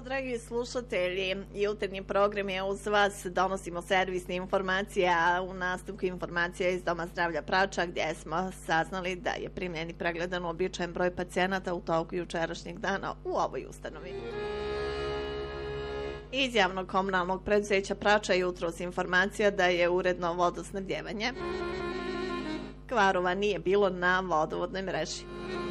dragi slušatelji, jutarnji program je uz vas, donosimo servisne informacije, a u nastavku informacija iz Doma zdravlja Prača, gdje smo saznali da je primljen i pregledan uobičajen broj pacijenata u toku jučerašnjeg dana u ovoj ustanovi. Iz javnog komunalnog preduzeća Prača jutros informacija da je uredno vodosnabdjevanje. Kvarova nije bilo na vodovodnoj mreži.